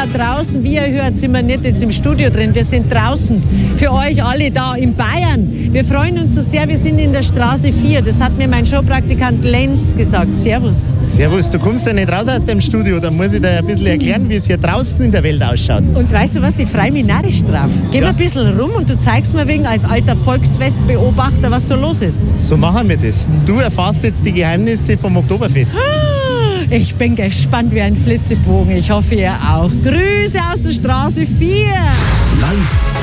da draußen, wie ihr hört, sind wir nicht jetzt im Studio drin, wir sind draußen für euch alle da in Bayern. Wir freuen uns so sehr, wir sind in der Straße 4, das hat mir mein Showpraktikant Lenz gesagt. Servus. Servus, du kommst ja nicht raus aus dem Studio, da muss ich dir ein bisschen erklären, wie es hier draußen in der Welt ausschaut. Und weißt du was, ich freue mich narrisch drauf. Geh mal ein bisschen rum und du zeigst mir wegen als alter Volksfestbeobachter, was so los ist. So machen wir das. Du erfährst jetzt die Geheimnisse vom Oktoberfest. Ich bin gespannt wie ein Flitzebogen. Ich hoffe, ihr auch. Grüße aus der Straße 4. Live